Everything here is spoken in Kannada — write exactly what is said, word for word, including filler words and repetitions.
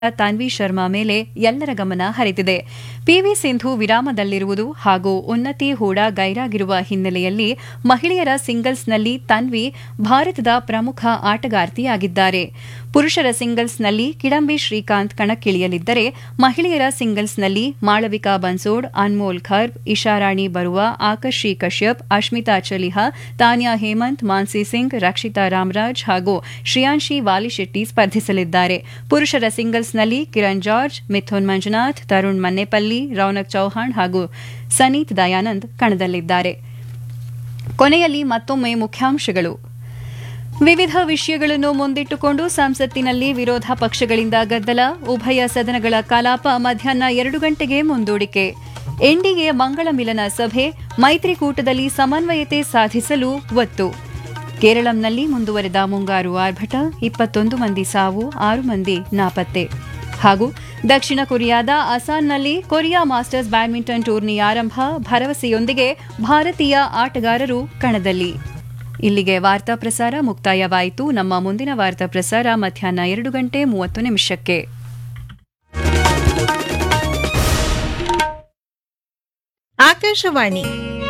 ತಾನ್ವಿ ಶರ್ಮಾ ಮೇಲೆ ಎಲ್ಲರ ಗಮನ ಹರಿದಿದೆ. ಪಿವಿ ಸಿಂಧು ವಿರಾಮದಲ್ಲಿರುವುದು ಹಾಗೂ ಉನ್ನತಿ ಹೂಡಾ ಗೈರಾಗಿರುವ ಹಿನ್ನೆಲೆಯಲ್ಲಿ ಮಹಿಳೆಯರ ಸಿಂಗಲ್ಸ್ನಲ್ಲಿ ತನ್ವಿ ಭಾರತದ ಪ್ರಮುಖ ಆಟಗಾರ್ತಿಯಾಗಿದ್ದಾರೆ. ಪುರುಷರ ಸಿಂಗಲ್ಸ್ನಲ್ಲಿ ಕಿಡಂಬಿ ಶ್ರೀಕಾಂತ್ ಕಣಕ್ಕಿಳಿಯಲಿದ್ದರೆ, ಮಹಿಳೆಯರ ಸಿಂಗಲ್ಸ್ನಲ್ಲಿ ಮಾಳವಿಕಾ ಬನ್ಸೋಡ್, ಅನ್ಮೋಲ್ ಖರ್ಬ್, ಇಶಾರಾಣಿ ಬರುವಾ, ಆಕರ್ಷಿ ಕಶ್ಯಪ್, ಅಶ್ಮಿತಾ ಚಲಿಹಾ, ತಾನ್ಯಾ ಹೇಮಂತ್, ಮಾನ್ಸಿ ಸಿಂಗ್, ರಕ್ಷಿತಾ ರಾಮರಾಜ್ ಹಾಗೂ ಶ್ರೇಯಾಂಶಿ ವಾಲಿಶೆಟ್ಟಿ ಸ್ಪರ್ಧಿಸಲಿದ್ದಾರೆ. ಪುರುಷರ ಸಿಂಗಲ್ಸ್ನಲ್ಲಿ ಕಿರಣ್ ಜಾರ್ಜ್, ಮಿಥುನ್ ಮಂಜುನಾಥ್, ತರುಣ್ ಮನ್ನೆಪಲ್ಲಿ, ರೌನಕ್ ಚೌಹಾಣ್ ಹಾಗೂ ಸನೀತ್ ದಯಾನಂದ್ ಕಣದಲ್ಲಿದ್ದಾರೆ. ಕೊನೆಯಲ್ಲಿ ಮತ್ತೊಮ್ಮೆ ಮುಖ್ಯಾಂಶಗಳು. ವಿವಿಧ ವಿಷಯಗಳನ್ನು ಮುಂದಿಟ್ಟುಕೊಂಡು ಸಂಸತ್ತಿನಲ್ಲಿ ವಿರೋಧ ಪಕ್ಷಗಳಿಂದ ಗದ್ದಲ, ಉಭಯ ಸದನಗಳ ಕಲಾಪ ಮಧ್ಯಾಹ್ನ ಎರಡು ಗಂಟೆಗೆ ಮುಂದೂಡಿಕೆ. ಎನ್ಡಿಎ ಮಂಗಳ ಮಿಲನ ಸಭೆ, ಮೈತ್ರಿಕೂಟದಲ್ಲಿ ಸಮನ್ವಯತೆ ಸಾಧಿಸಲು ಒತ್ತು. ಕೇರಳಂನಲ್ಲಿ ಮುಂದುವರೆದ ಮುಂಗಾರು ಆರ್ಭಟ, ಇಪ್ಪತ್ತೊಂದು ಮಂದಿ ಸಾವು, ಆರು ಮಂದಿ ನಾಪತ್ತೆ. ಹಾಗೂ ದಕ್ಷಿಣ ಕೊರಿಯಾದ ಅಸಾನ್ನಲ್ಲಿ ಕೊರಿಯಾ ಮಾಸ್ಟರ್ಸ್ ಬ್ಯಾಡ್ಮಿಂಟನ್ ಟೂರ್ನಿ ಆರಂಭ, ಭರವಸೆಯೊಂದಿಗೆ ಭಾರತೀಯ ಆಟಗಾರರು ಕಣದಲ್ಲಿ. ಇಲ್ಲಿಗೆ ವಾರ್ತಾ ಪ್ರಸಾರ ಮುಕ್ತಾಯವಾಯಿತು. ನಮ್ಮ ಮುಂದಿನ ವಾರ್ತಾ ಪ್ರಸಾರ ಮಧ್ಯಾಹ್ನ ಎರಡು ಗಂಟೆ ಮೂವತ್ತು ನಿಮಿಷಕ್ಕೆ. ಆಕಾಶವಾಣಿ